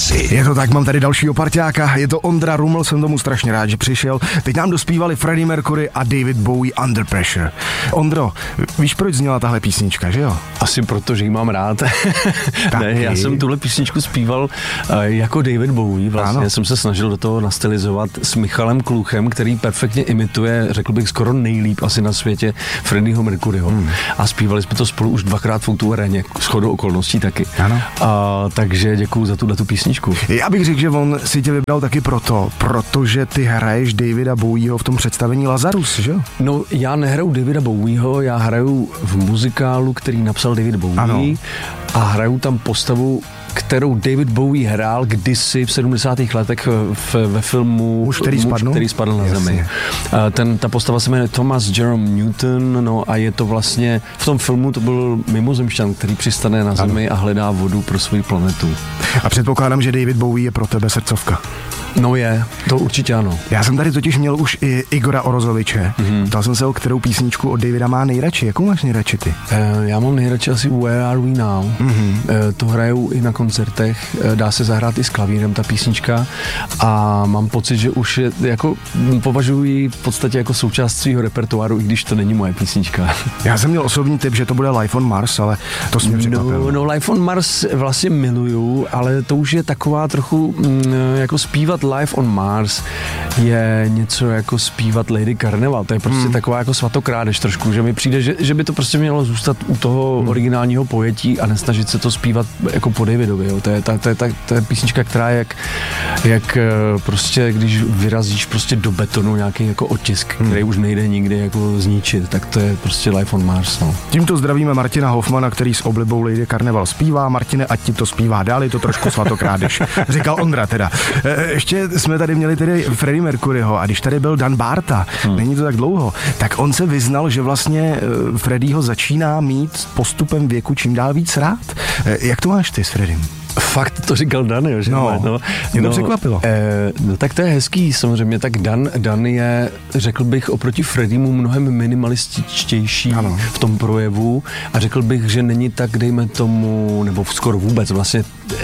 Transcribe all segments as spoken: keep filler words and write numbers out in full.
Expressi. Je to tak, mám tady dalšího parťáka, je to Ondra Ruml, jsem tomu strašně rád, že přišel. Teď nám dospívali Freddie Mercury a David Bowie Under Pressure. Ondro, víš, proč zněla tahle písnička, že jo? Asi proto, že ji mám rád. Ne, já jsem tuhle písničku zpíval uh, jako David Bowie, vlastně ano. Jsem se snažil do toho nastylizovat s Michalem Kluchem, který perfektně imituje, řekl bych skoro nejlíp asi na světě Freddieho Mercuryho. Hmm. A zpívali jsme to spolu už dvakrát v Outu aréně, shodou okolností taky. Ano. A, takže děkuju za tuhle tu písničku. Já bych řekl, že on si tě vybral taky proto, protože ty hraješ Davida Bowieho v tom představení Lazarus, že jo? No, já nehraju Davida Bowieho, já hraju v muzikálu, který napsal David Bowie ano. A hraju tam postavu, kterou David Bowie hrál kdysi v sedmdesátých letech v, ve filmu Muž, který spadl, Muž, který spadl na Jasně. zemi. Ten, ta postava se jmenuje Thomas Jerome Newton, no a je to vlastně, v tom filmu to byl mimozemšťan, který přistane na zemi ano. a hledá vodu pro svou planetu. A předpokládám, že David Bowie je pro tebe srdcovka. No je, to určitě ano. Já jsem tady totiž měl už i Igora Orozoviče. Mm-hmm. Ptal jsem se, o kterou písničku od Davida má nejradši. Jakou máš nejradši ty? E, já mám nejradši asi Where Are We Now. Mm-hmm. E, to hrajou i na koncertech. E, dá se zahrát i s klavírem ta písnička. A mám pocit, že už je, jako považuji v podstatě jako součást svého repertoáru, i když to není moje písnička. Já jsem měl osobní tip, že to bude Life on Mars, ale to jsem překvapil. No, no Life on Mars vlastně miluju, ale to už je taková trochu mm, jako zpívat Life on Mars je něco jako zpívat Lady Carnival. To je prostě hmm. taková jako svatokrádež trošku, že mi přijde, že, že by to prostě mělo zůstat u toho hmm. originálního pojetí a nesnažit se to zpívat jako po Davidovi. Jo. To je ta, to je ta, to je písnička, která je jak, jak prostě, když vyrazíš prostě do betonu nějaký jako otisk, hmm. který už nejde nikdy jako zničit, tak to je prostě Life on Mars. No. Tímto zdravíme Martina Hoffmana, který s oblibou Lady Carnival zpívá. Martine, ať ti to zpívá dál, je to trošku svatokrádež. Říkal Ondra teda. Ještě jsme tady měli tedy Freddie Mercuryho a když tady byl Dan Barta, hmm. není to tak dlouho, tak on se vyznal, že vlastně Freddieho začíná mít postupem věku čím dál víc rád. Jak to máš ty s Freddiem? Fakt to říkal Dan, jo, že? No, no, mě to no, překvapilo. Eh, no tak to je hezký samozřejmě, tak Dan, Dan je, řekl bych, oproti Freddiemu mnohem minimalističtější ano. v tom projevu a řekl bych, že není tak, dejme tomu, nebo skoro vůbec vlastně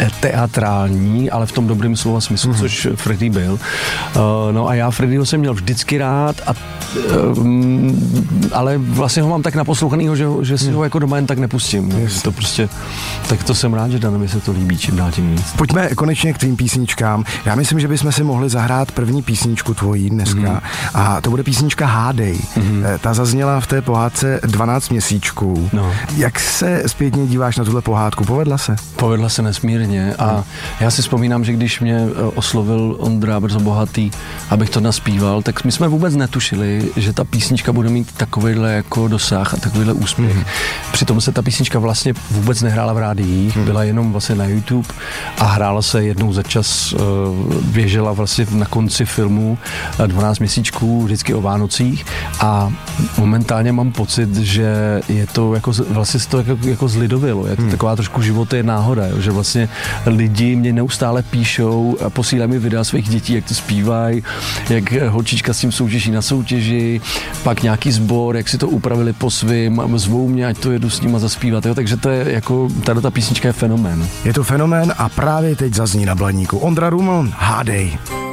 teatrální, ale v tom dobrým slova smyslu, mm-hmm. což Freddie byl. Uh, no a já Freddieho jsem měl vždycky rád, a, uh, ale vlastně ho mám tak naposlouchanýho, že, že si mm. ho jako doma jen tak nepustím. Yes. To prostě, tak to jsem rád, že Danovi se to líbí, čím dál tím víc. Pojďme konečně k tvým písničkám. Já myslím, že bychom si mohli zahrát první písničku tvojí dneska mm. a to bude písnička Hádej. Mm. Ta zazněla v té pohádce dvanáct měsíčků. No. Jak se zpětně díváš na tuhle pohádku? Povedla se? Povedla se nesmírně a mm. já si vzpomínám, že když mě oslovil Ondra Brzo Bohatý, abych to naspíval, tak my jsme vůbec netušili, že ta písnička bude mít takovýhle jako dosah a takovýhle úspěch. Mm. Přitom se ta písnička vlastně vůbec nehrála v rádiích, mm. byla jenom vlastně na YouTube a hrála se jednou za čas, běžela vlastně na konci filmu dvanáct měsíčků, vždycky o Vánocích a momentálně mám pocit, že je to jako, vlastně se to jako, jako zlidovilo, je to hmm. taková trošku život je náhoda, jo, že vlastně lidi mě neustále píšou a posílají mi videa svých dětí, jak to zpívají, jak holčička s tím soutěží na soutěži, pak nějaký sbor, jak si to upravili po svým, zvou mě, ať to jedu s nima zaspívat, jo, takže to je jako, tato ta písnička je fenomén. Je to fenomén a právě teď zazní na Blaníku. Ondra Ruml, Hádej.